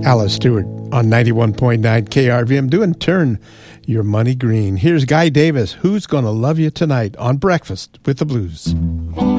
Alice Stewart on 91.9 KRVM doing Turn Your Money Green. Here's Guy Davis, Who's Gonna Love You Tonight on Breakfast with the Blues.